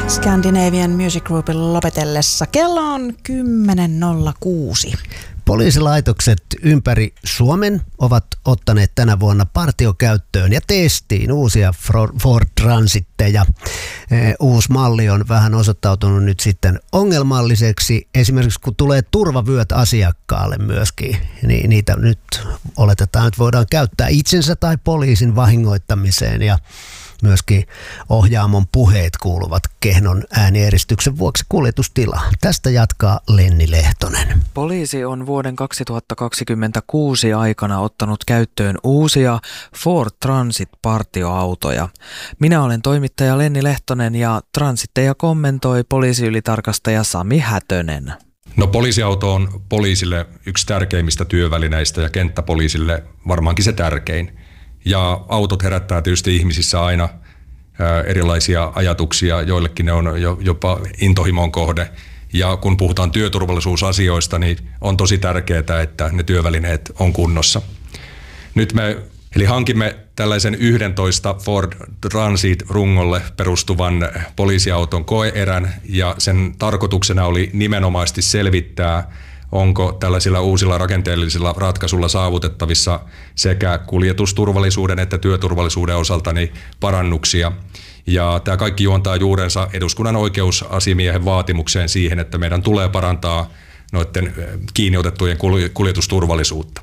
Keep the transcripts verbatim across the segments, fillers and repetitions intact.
Scandinavian Music Groupin lopetellessa. Kello on kymmenen nolla kuusi. Poliisilaitokset ympäri Suomen ovat ottaneet tänä vuonna partiokäyttöön ja testiin uusia Ford Transitteja. Uusi malli on vähän osoittautunut nyt sitten ongelmalliseksi. Esimerkiksi kun tulee turvavyöt asiakkaalle myöskin, niin niitä nyt oletetaan, että voidaan käyttää itsensä tai poliisin vahingoittamiseen ja myöskin ohjaamon puheet kuuluvat kehnon äänieristyksen vuoksi kuljetustilaan. Tästä jatkaa Lenni Lehtonen. Poliisi on vuoden kaksituhattakaksikymmentäkuusi aikana ottanut käyttöön uusia Ford Transit-partioautoja. Minä olen toimittaja Lenni Lehtonen ja transitteja kommentoi poliisiylitarkastaja Sami Hätönen. No poliisiauto on poliisille yksi tärkeimmistä työvälineistä ja kenttäpoliisille varmaankin se tärkein. Ja autot herättää tietysti ihmisissä aina ää, erilaisia ajatuksia, joillekin ne on jo, jopa intohimon kohde. Ja kun puhutaan työturvallisuusasioista, niin on tosi tärkeää, että ne työvälineet on kunnossa. Nyt me eli hankimme tällaisen yksitoista Ford Transit-rungolle perustuvan poliisiauton koe-erän, ja sen tarkoituksena oli nimenomaisesti selvittää, onko tällaisilla uusilla rakenteellisilla ratkaisuilla saavutettavissa sekä kuljetusturvallisuuden että työturvallisuuden osalta niin parannuksia. Ja tämä kaikki juontaa juurensa eduskunnan oikeusasiamiehen vaatimukseen siihen, että meidän tulee parantaa noiden kiinniotettujen kuljetusturvallisuutta.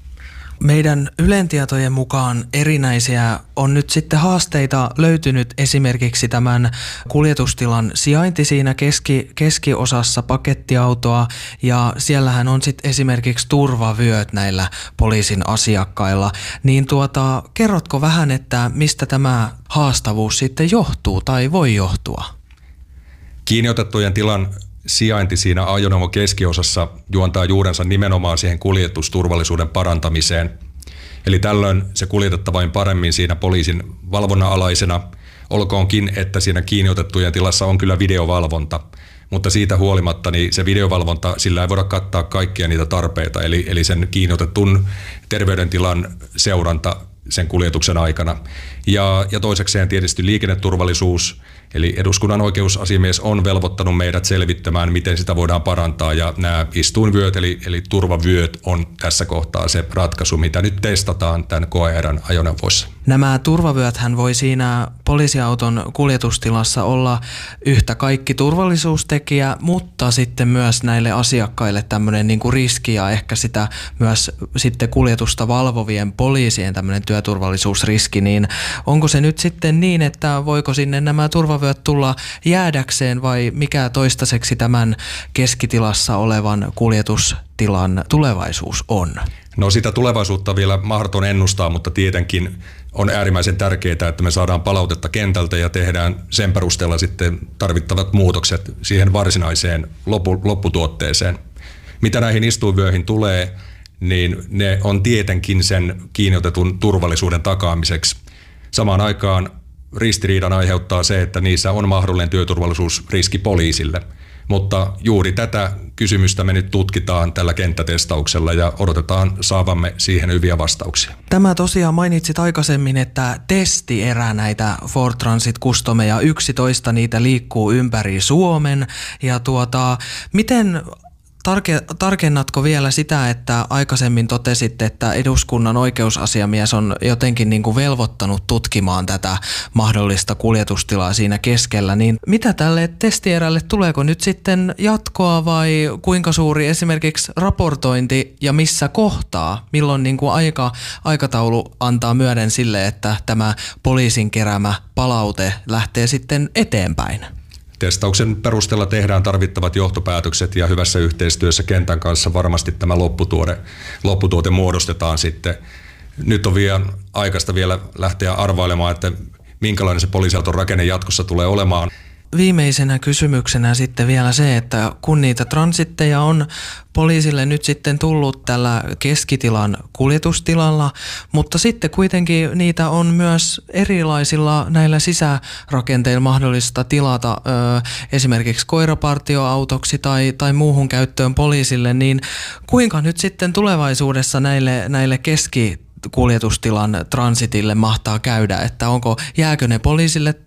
Meidän Ylen tietojen mukaan erinäisiä on nyt sitten haasteita löytynyt esimerkiksi tämän kuljetustilan sijainti siinä keski, keskiosassa pakettiautoa, ja siellähän on sitten esimerkiksi turvavyöt näillä poliisin asiakkailla. Niin tuota, kerrotko vähän, että mistä tämä haastavuus sitten johtuu tai voi johtua? Kiinniotettujen tilan sijainti siinä ajoneuvon keskiosassa juontaa juurensa nimenomaan siihen kuljetusturvallisuuden parantamiseen. Eli tällöin se kuljetettavain paremmin siinä poliisin valvonnan alaisena, olkoonkin, että siinä kiinniotettujen tilassa on kyllä videovalvonta. Mutta siitä huolimatta niin se videovalvonta, sillä ei voida kattaa kaikkia niitä tarpeita, eli, eli sen kiinniotetun terveydentilan seuranta sen kuljetuksen aikana. Ja, ja toisekseen tietysti liikenneturvallisuus, eli eduskunnan oikeusasiamies on velvoittanut meidät selvittämään, miten sitä voidaan parantaa, ja nämä istuinvyöt, eli, eli turvavyöt on tässä kohtaa se ratkaisu, mitä nyt testataan tämän koe-erän ajoneuvoissa. Nämä turvavyöthän voi siinä poliisiauton kuljetustilassa olla yhtä kaikki turvallisuustekijä, mutta sitten myös näille asiakkaille tämmöinen niin kuin riski ja ehkä sitä myös sitten kuljetusta valvovien poliisien tämmöinen työturvallisuusriski, niin onko se nyt sitten niin, että voiko sinne nämä turvavyöt tulla jäädäkseen vai mikä toistaiseksi tämän keskitilassa olevan kuljetustilan tulevaisuus on? No sitä tulevaisuutta vielä mahdoton ennustaa, mutta tietenkin on äärimmäisen tärkeää, että me saadaan palautetta kentältä ja tehdään sen perusteella sitten tarvittavat muutokset siihen varsinaiseen loppu, lopputuotteeseen. Mitä näihin istuinvyöihin tulee, niin ne on tietenkin sen kiinniotetun turvallisuuden takaamiseksi. Samaan aikaan ristiriidan aiheuttaa se, että niissä on mahdollinen työturvallisuusriski poliisille. Mutta juuri tätä kysymystä me nyt tutkitaan tällä kenttätestauksella ja odotetaan saavamme siihen hyviä vastauksia. Tämä tosiaan mainitsit aikaisemmin, että testierä näitä Ford Transit Customeja, yksitoista niitä liikkuu ympäri Suomen. Ja tuota, miten Tarke, tarkennatko vielä sitä, että aikaisemmin totesit, että eduskunnan oikeusasiamies on jotenkin niin kuin velvoittanut tutkimaan tätä mahdollista kuljetustilaa siinä keskellä, niin mitä tälle testierälle, tuleeko nyt sitten jatkoa vai kuinka suuri esimerkiksi raportointi ja missä kohtaa, milloin niin kuin aika, aikataulu antaa myöden sille, että tämä poliisin keräämä palaute lähtee sitten eteenpäin? Testauksen perusteella tehdään tarvittavat johtopäätökset ja hyvässä yhteistyössä kentän kanssa varmasti tämä lopputuote, lopputuote muodostetaan sitten. Nyt on vielä aikaista vielä lähteä arvailemaan, että minkälainen se poliisiauton rakenne jatkossa tulee olemaan. Viimeisenä kysymyksenä sitten vielä se, että kun niitä transitteja on poliisille nyt sitten tullut tällä keskitilan kuljetustilalla, mutta sitten kuitenkin niitä on myös erilaisilla näillä sisärakenteilla mahdollista tilata ö, esimerkiksi koirapartioautoksi tai, tai muuhun käyttöön poliisille, niin kuinka nyt sitten tulevaisuudessa näille, näille keski kuljetustilan transitille mahtaa käydä, että onko, jääkö ne poliisille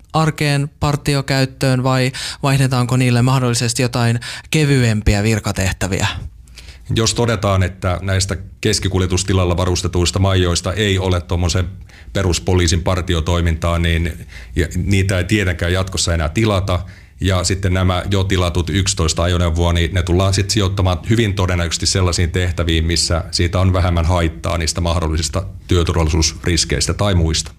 arkeen partiokäyttöön vai vaihdetaanko niille mahdollisesti jotain kevyempiä virkatehtäviä? Jos todetaan, että näistä keskikuljetustilalla varustetuista maijoista ei ole tuommoisen peruspoliisin partiotoimintaa, niin niitä ei tietenkään jatkossa enää tilata. Ja sitten nämä jo tilatut yksitoista ajoneuvoa, niin ne tullaan sitten sijoittamaan hyvin todennäköisesti sellaisiin tehtäviin, missä siitä on vähemmän haittaa niistä mahdollisista työturvallisuusriskeistä tai muista.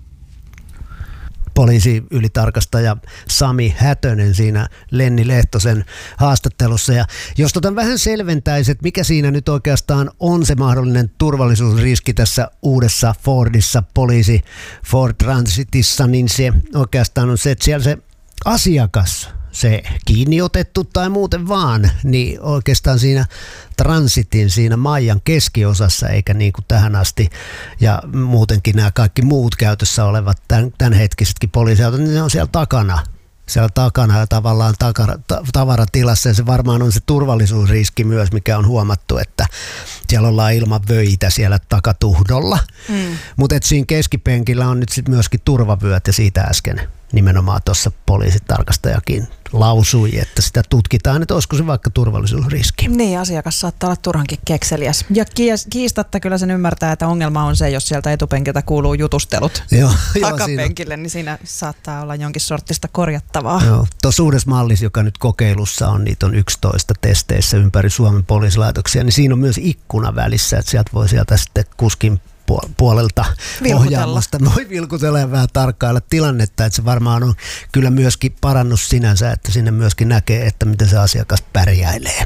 Poliisiylitarkastaja Sami Hätönen siinä Lenni Lehtosen haastattelussa. Ja jos tota vähän selventäisi, että mikä siinä nyt oikeastaan on se mahdollinen turvallisuusriski tässä uudessa Fordissa, poliisi Ford Transitissa, niin se oikeastaan on se, että siellä se asiakas, se kiinni otettu tai muuten vaan, niin oikeastaan siinä Transitin, siinä Maijan keskiosassa, eikä niin kuin tähän asti, ja muutenkin nämä kaikki muut käytössä olevat tämän, tämänhetkisetkin poliisiautot, niin ne on siellä takana. Siellä takana ja tavallaan takara, ta, tavaratilassa, ja se varmaan on se turvallisuusriski myös, mikä on huomattu, että siellä ollaan ilman vöitä siellä takatuhdolla. Mm. Mutta siinä keskipenkillä on nyt sitten myöskin turvavyöt, ja siitä äsken nimenomaan tuossa poliisitarkastajakin lausui, että sitä tutkitaan, että olisiko se vaikka turvallisuusriski. Niin, asiakas saattaa olla turhankin kekseliäs. Ja kiistatta kyllä sen ymmärtää, että ongelma on se, jos sieltä etupenkiltä kuuluu jutustelut joo, takapenkille, niin siinä saattaa olla jonkin sortista korjattavaa. Joo, tuossa uudessa mallissa, joka nyt kokeilussa on, niitä on yksitoista testeissä ympäri Suomen poliisilaitoksia, niin siinä on myös ikkuna välissä, että sieltä voi sieltä sitten kuskin puolelta ohjaamosta voi vilkutella ja vähän tarkkailla tilannetta, että se varmaan on kyllä myöskin parannus sinänsä, että sinne myöskin näkee, että miten se asiakas pärjäilee.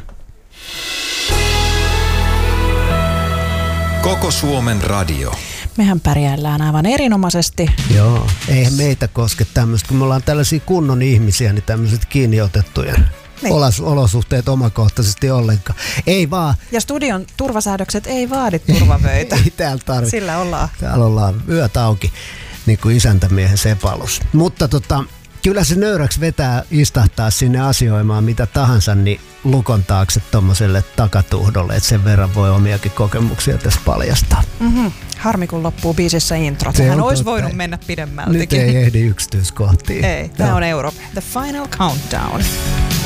Koko Suomen radio. Mehän pärjäillään aivan erinomaisesti. Joo, eihän meitä koske tämmöistä, kun me ollaan tällaisia kunnon ihmisiä, niin tämmöiset kiinni otettujen niin. olosuhteet omakohtaisesti ollenkaan. Ei vaan. Ja studion turvasäädökset ei vaadi turvavöitä. Ei täällä tarvitse. Sillä ollaan. Täällä ollaan yöt auki, niin kuin isäntämiehen sepalus. Mutta tota, kyllä se nöyräksi vetää istahtaa sinne asioimaan mitä tahansa, niin lukon taakse tommoselle takatuhdolle, että sen verran voi omiakin kokemuksia tässä paljastaa. Mm-hmm. Harmi kun loppuu biisissä intro. Tähän olisi voinut mennä pidemmältäkin. Nyt ei ehdi yksityiskohtiin. Ei, tämä on Europe. The Final Countdown.